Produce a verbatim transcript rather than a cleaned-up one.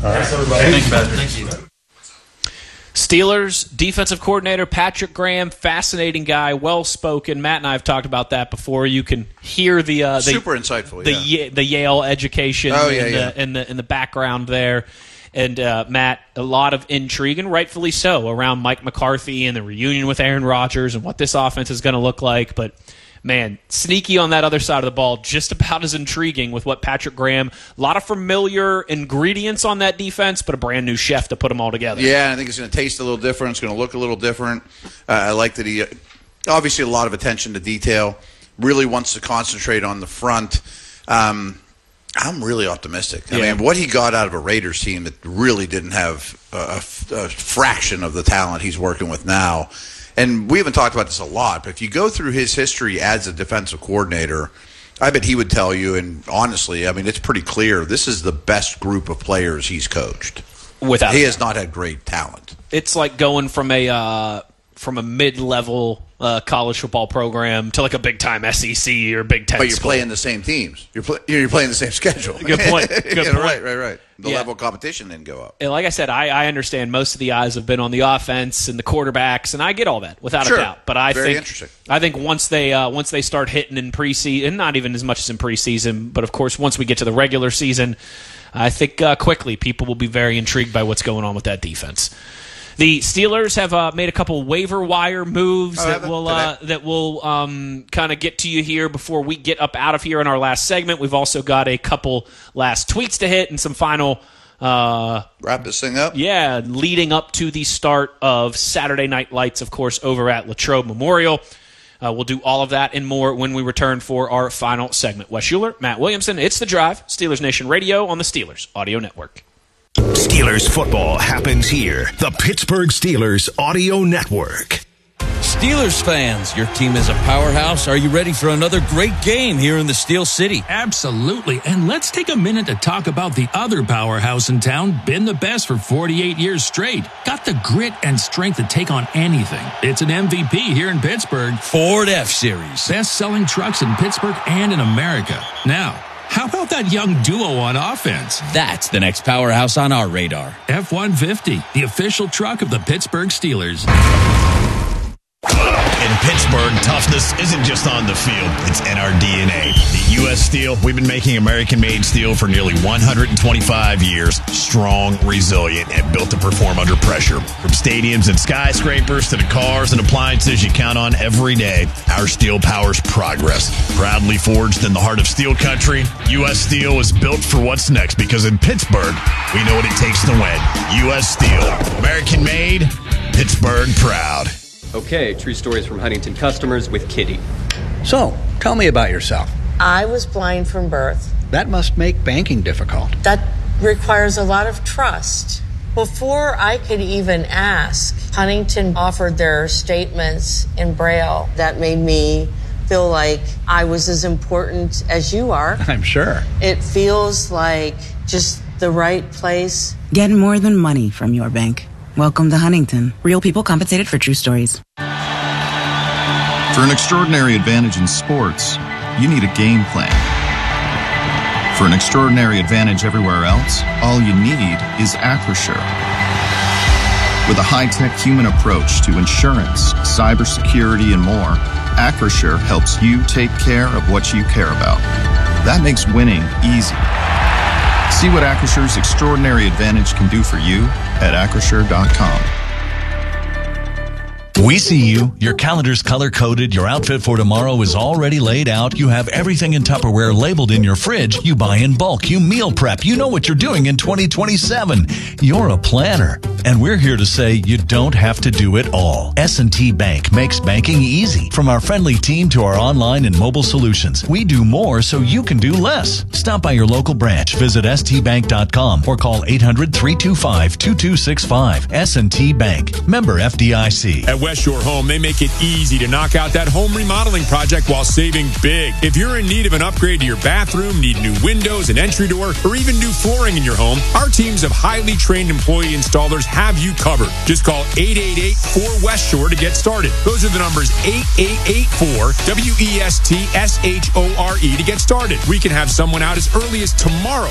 All right. Thanks, everybody. Thank you, Patrick. Thank you. Steelers defensive coordinator Patrick Graham, fascinating guy, well-spoken. Matt and I have talked about that before. You can hear the uh, the, super insightful, the yeah. the Yale education oh, yeah, in, yeah. The, in the in the background there. And uh, Matt, a lot of intrigue, and rightfully so, around Mike McCarthy and the reunion with Aaron Rodgers and what this offense is going to look like. But man, sneaky on that other side of the ball, just about as intriguing with what Patrick Graham, a lot of familiar ingredients on that defense, but a brand new chef to put them all together. Yeah, I think it's going to taste a little different. It's going to look a little different. Uh, I like that he, uh, obviously a lot of attention to detail, really wants to concentrate on the front. Um, I'm really optimistic. I Yeah. mean, what he got out of a Raiders team that really didn't have a, a, a fraction of the talent he's working with now. And we haven't talked about this a lot, but if you go through his history as a defensive coordinator, I bet he would tell you, and honestly, I mean, it's pretty clear, this is the best group of players he's coached. Without he a has not had great talent. It's like going from a uh, from a mid-level uh, college football program to like a big-time S E C or Big Ten. But you're school. playing the same teams. You're, play, you're playing the same schedule. Good point. Good Yeah, point. Right, right, right. The Yeah. level of competition didn't go up. And like I said, I, I understand most of the eyes have been on the offense and the quarterbacks, and I get all that without Sure. a doubt. But I Very think interesting. I think once they uh, once they start hitting in preseason, and not even as much as in preseason, but of course once we get to the regular season, I think uh, quickly people will be very intrigued by what's going on with that defense. The Steelers have uh, made a couple waiver wire moves Oh, that have will they? uh, that will um, kind of get to you here before we get up out of here in our last segment. We've also got a couple last tweets to hit and some final. Uh, Wrap this thing up. Yeah, leading up to the start of Saturday Night Lights, of course, over at Latrobe Memorial. Uh, we'll do all of that and more when we return for our final segment. Wes Schuler, Matt Williamson, it's The Drive, Steelers Nation Radio on the Steelers Audio Network. Steelers football happens here. The Pittsburgh Steelers Audio Network. Steelers fans, your team is a powerhouse. Are you ready for another great game here in the Steel City? Absolutely. And let's take a minute to talk about the other powerhouse in town, been the best for forty-eight years straight. Got the grit and strength to take on anything. It's an M V P here in Pittsburgh. Ford F-Series. Best-selling trucks in Pittsburgh and in America. Now, how about that young duo on offense? That's the next powerhouse on our radar. F one fifty, the official truck of the Pittsburgh Steelers. In Pittsburgh, toughness isn't just on the field, it's in our D N A. At U S Steel, we've been making American-made steel for nearly one hundred twenty-five years. Strong, resilient, and built to perform under pressure. From stadiums and skyscrapers to the cars and appliances you count on every day, our steel powers progress. Proudly forged in the heart of steel country, U S Steel is built for what's next because in Pittsburgh, we know what it takes to win. U S Steel. American-made, Pittsburgh proud. Okay, true stories from Huntington customers with Kitty. So, tell me about yourself. I was blind from birth. That must make banking difficult. That requires a lot of trust. Before I could even ask, Huntington offered their statements in Braille. That made me feel like I was as important as you are. I'm sure. It feels like just the right place. Get more than money from your bank. Welcome to Huntington. Real people compensated for true stories. For an extraordinary advantage in sports, you need a game plan. For an extraordinary advantage everywhere else, all you need is Acrisure. With a high-tech human approach to insurance, cybersecurity, and more, Acrisure helps you take care of what you care about. That makes winning easy. See what Acrissure's extraordinary advantage can do for you at acrisure dot com. We see you. Your calendar's color-coded. Your outfit for tomorrow is already laid out. You have everything in Tupperware labeled in your fridge. You buy in bulk. You meal prep. You know what you're doing in twenty twenty-seven. You're a planner. And we're here to say you don't have to do it all. S and T Bank makes banking easy. From our friendly team to our online and mobile solutions, we do more so you can do less. Stop by your local branch. Visit S T bank dot com or call eight hundred, three two five, two two six five. S and T Bank. Member F D I C. At West Shore Home, they make it easy to knock out that home remodeling project while saving big. If you're in need of an upgrade to your bathroom, need new windows, an entry door, or even new flooring in your home, our teams of highly trained employee installers have you covered. Just call eight eight eight, four West Shore to get started. Those are the numbers eight eight eight four W E S T S H O R E to get started. We can have someone out as early as tomorrow